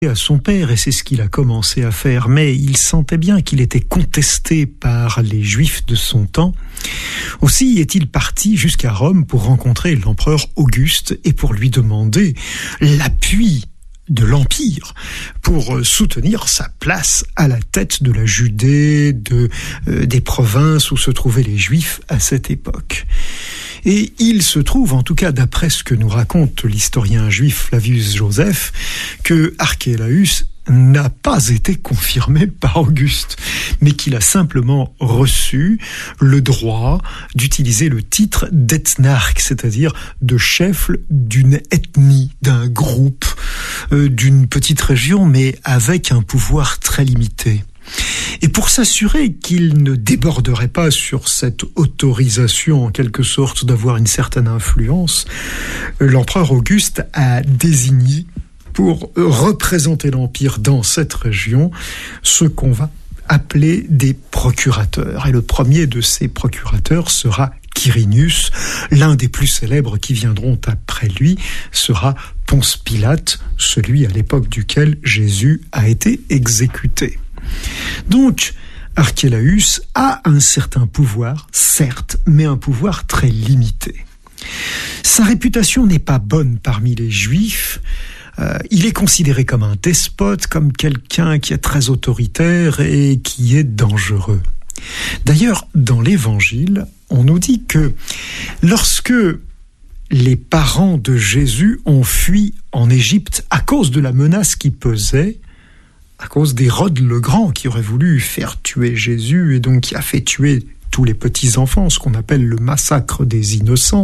à son père, et c'est ce qu'il a commencé à faire, mais il sentait bien qu'il était contesté par les Juifs de son temps. Aussi est-il parti jusqu'à Rome pour rencontrer l'empereur Auguste et pour lui demander l'appui de l'Empire pour soutenir sa place à la tête de la Judée, des provinces où se trouvaient les Juifs à cette époque. Et il se trouve, en tout cas d'après ce que nous raconte l'historien juif Flavius Joseph, que Archélaüs n'a pas été confirmé par Auguste, mais qu'il a simplement reçu le droit d'utiliser le titre d'ethnarque, c'est-à-dire de chef d'une ethnie, d'un groupe, d'une petite région, mais avec un pouvoir très limité. Et pour s'assurer qu'il ne déborderait pas sur cette autorisation, en quelque sorte, d'avoir une certaine influence, l'empereur Auguste a désigné pour représenter l'Empire dans cette région ce qu'on va appeler des procurateurs. Et le premier de ces procurateurs sera Quirinius. L'un des plus célèbres qui viendront après lui sera Ponce Pilate, celui à l'époque duquel Jésus a été exécuté. Donc, Archélaüs a un certain pouvoir, certes, mais un pouvoir très limité. Sa réputation n'est pas bonne parmi les Juifs. Il est considéré comme un despote, comme quelqu'un qui est très autoritaire et qui est dangereux. D'ailleurs, dans l'Évangile, on nous dit que lorsque les parents de Jésus ont fui en Égypte à cause de la menace qui pesait, à cause d'Hérode le Grand qui aurait voulu faire tuer Jésus et donc qui a fait tuer tous les petits-enfants, ce qu'on appelle le massacre des innocents,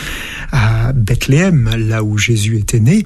à Bethléem, là où Jésus était né.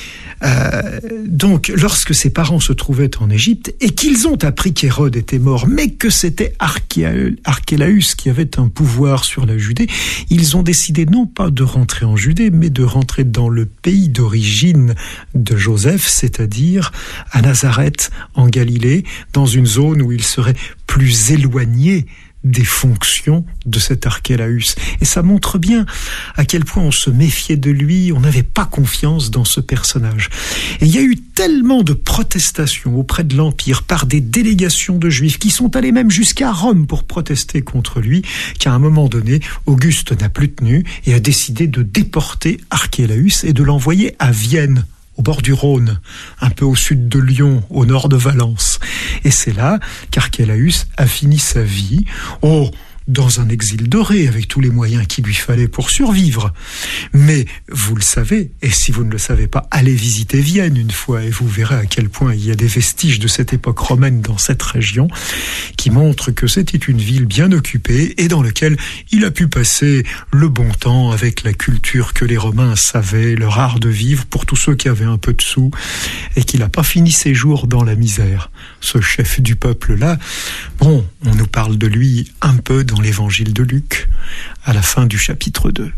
Donc, lorsque ses parents se trouvaient en Égypte et qu'ils ont appris qu'Hérode était mort, mais que c'était Archélaüs qui avait un pouvoir sur la Judée, ils ont décidé non pas de rentrer en Judée, mais de rentrer dans le pays d'origine de Joseph, c'est-à-dire à Nazareth, en Galilée, dans une zone où il serait plus éloigné des fonctions de cet Archélaüs. Et ça montre bien à quel point on se méfiait de lui, on n'avait pas confiance dans ce personnage. Et il y a eu tellement de protestations auprès de l'Empire par des délégations de Juifs qui sont allés même jusqu'à Rome pour protester contre lui, qu'à un moment donné, Auguste n'a plus tenu et a décidé de déporter Archélaüs et de l'envoyer à Vienne, au bord du Rhône, un peu au sud de Lyon, au nord de Valence. Et c'est là qu'Archélaüs a fini sa vie, dans un exil doré, avec tous les moyens qu'il lui fallait pour survivre. Mais vous le savez, et si vous ne le savez pas, allez visiter Vienne une fois, et vous verrez à quel point il y a des vestiges de cette époque romaine dans cette région, qui montrent que c'était une ville bien occupée, et dans laquelle il a pu passer le bon temps avec la culture que les Romains savaient, leur art de vivre pour tous ceux qui avaient un peu de sous, et qu'il n'a pas fini ses jours dans la misère. Ce chef du peuple-là, on nous parle de lui un peu dans l'évangile de Luc, à la fin du chapitre 2.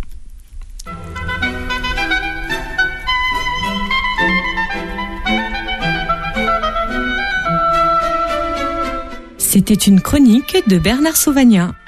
C'était une chronique de Bernard Sauvagnat.